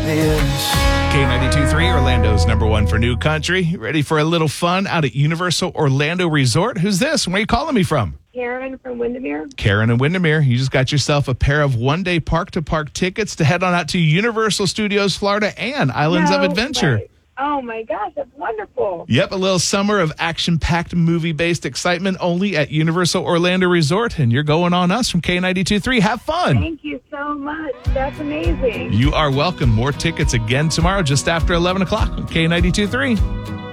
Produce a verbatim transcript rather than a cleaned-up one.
this. K ninety-two point three, Orlando's number one for new country. Ready for a little fun out at Universal Orlando Resort? Who's this? Where are you calling me from? Karen from Windermere. Karen and Windermere. You just got yourself a pair of one-day park-to-park tickets to head on out to Universal Studios Florida and Islands No of Adventure. way. Oh, my gosh, that's wonderful. Yep, a little summer of action-packed movie-based excitement only at Universal Orlando Resort, and you're going on us from K ninety-two point three. Have fun. Thank you so much. That's amazing. You are welcome. More tickets again tomorrow just after eleven o'clock on K ninety-two point three.